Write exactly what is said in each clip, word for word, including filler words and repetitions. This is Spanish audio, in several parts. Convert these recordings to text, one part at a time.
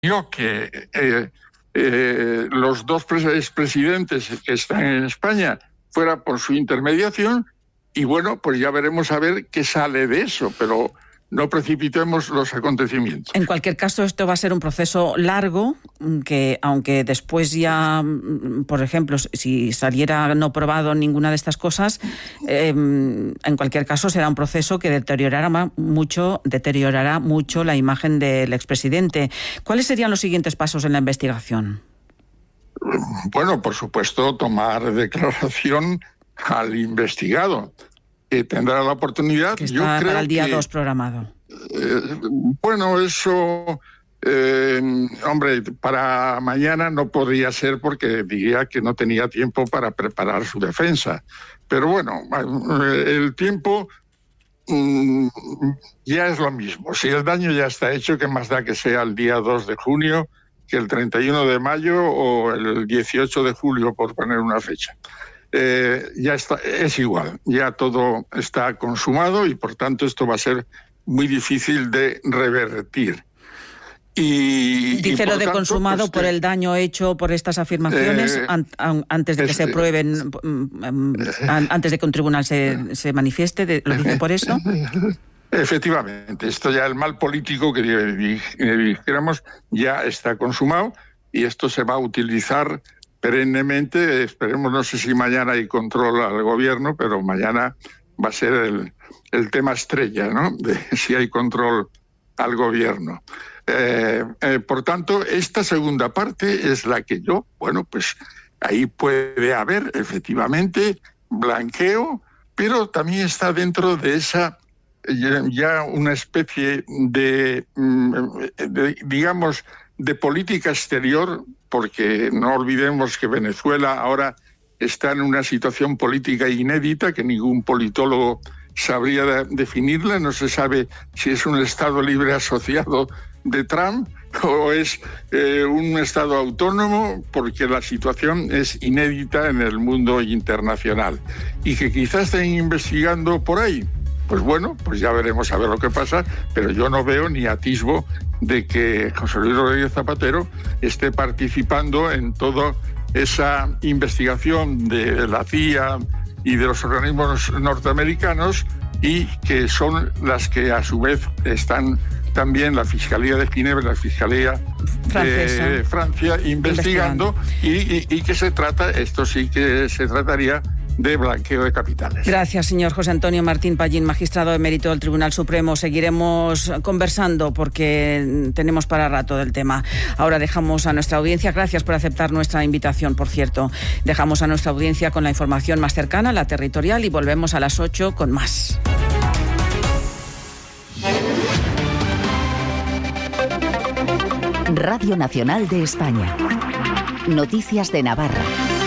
que eh, eh, los dos expresidentes que están en España fuera por su intermediación, y bueno, pues ya veremos a ver qué sale de eso, pero no precipitemos los acontecimientos. En cualquier caso, esto va a ser un proceso largo, que aunque después ya, por ejemplo, si saliera no probado ninguna de estas cosas, eh, en cualquier caso será un proceso que deteriorará mucho, deteriorará mucho la imagen del expresidente. ¿Cuáles serían los siguientes pasos en la investigación? Bueno, por supuesto, tomar declaración al investigado, que tendrá la oportunidad. Que está yo creo para el día que, dos programado. Eh, bueno, eso, eh, hombre, para mañana no podría ser porque diría que no tenía tiempo para preparar su defensa. Pero bueno, el tiempo mm, ya es lo mismo. Si el daño ya está hecho, ¿qué más da que sea el día dos de junio, que el treinta y uno de mayo o el dieciocho de julio, por poner una fecha? Eh, ya está, es igual, ya todo está consumado y por tanto esto va a ser muy difícil de revertir. Y, Dice y lo de tanto, consumado pues, por el daño hecho por estas afirmaciones eh, an, an, antes de que este, se prueben, um, an, antes de que un tribunal se, se manifieste, de, ¿lo dice por eso? Efectivamente, esto ya el mal político que dijéramos ya está consumado y esto se va a utilizar perennemente. Esperemos, no sé si mañana hay control al gobierno, pero mañana va a ser el, el tema estrella, ¿no? De si hay control al gobierno. Eh, eh, por tanto, esta segunda parte es la que yo, bueno, pues ahí puede haber efectivamente blanqueo, pero también está dentro de esa ya, ya una especie de, de, digamos, de política exterior, porque no olvidemos que Venezuela ahora está en una situación política inédita que ningún politólogo sabría de, definirla. No se sabe si es un Estado libre asociado de Trump o es eh, un Estado autónomo, porque la situación es inédita en el mundo internacional. Y que quizás estén investigando por ahí. Pues bueno, pues ya veremos a ver lo que pasa, pero yo no veo ni atisbo de que José Luis Rodríguez Zapatero esté participando en toda esa investigación de la C I A y de los organismos norteamericanos, y que son las que a su vez están también la Fiscalía de Ginebra y la Fiscalía Francesa. de Francia investigando, investigando. Y, y, y que se trata, esto sí que se trataría de blanqueo de capitales. Gracias, señor José Antonio Martín Pallín, magistrado emérito del Tribunal Supremo. Seguiremos conversando porque tenemos para rato del tema. Ahora dejamos a nuestra audiencia, gracias por aceptar nuestra invitación, por cierto, dejamos a nuestra audiencia con la información más cercana, la territorial, y volvemos a las ocho con más. Radio Nacional de España. Noticias de Navarra.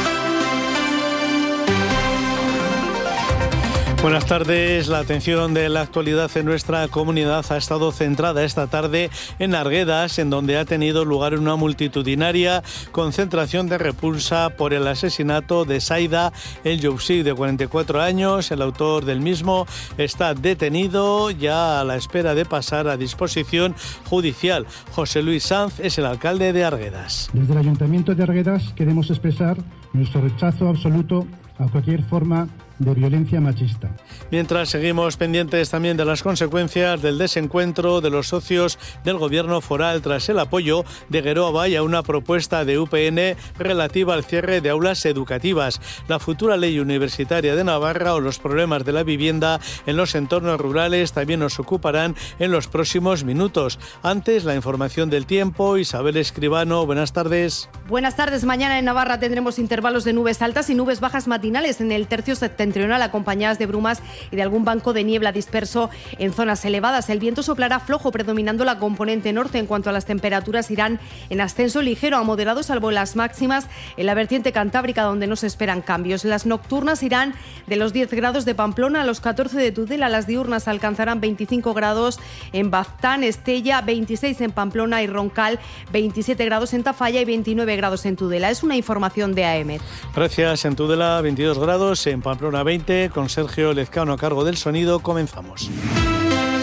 Buenas tardes. La atención de la actualidad en nuestra comunidad ha estado centrada esta tarde en Arguedas, en donde ha tenido lugar una multitudinaria concentración de repulsa por el asesinato de Saida El Youssi, de cuarenta y cuatro años. El autor del mismo está detenido, ya a la espera de pasar a disposición judicial. José Luis Sanz es el alcalde de Arguedas. Desde el Ayuntamiento de Arguedas queremos expresar nuestro rechazo absoluto a cualquier forma de violencia machista. Mientras seguimos pendientes también de las consecuencias del desencuentro de los socios del gobierno foral tras el apoyo de Geroa Bai a una propuesta de U P N relativa al cierre de aulas educativas, la futura ley universitaria de Navarra o los problemas de la vivienda en los entornos rurales también nos ocuparán en los próximos minutos. Antes, la información del tiempo. Isabel Escribano, buenas tardes. Buenas tardes. Mañana en Navarra tendremos intervalos de nubes altas y nubes bajas matinales en el tercio septentrional, acompañadas de brumas y de algún banco de niebla disperso en zonas elevadas. El viento soplará flojo, predominando la componente norte. En cuanto a las temperaturas, irán en ascenso ligero a moderado, salvo las máximas en la vertiente cantábrica, donde no se esperan cambios. Las nocturnas irán de los diez grados de Pamplona a los catorce de Tudela. Las diurnas alcanzarán veinticinco grados en Baztán, Estella, veintiséis en Pamplona y Roncal, veintisiete grados en Tafalla y veintinueve grados en Tudela. Es una información de A E M E T. Gracias. En Tudela, veintidós grados, en Pamplona veinte, con Sergio Lezcano a cargo del sonido. Comenzamos.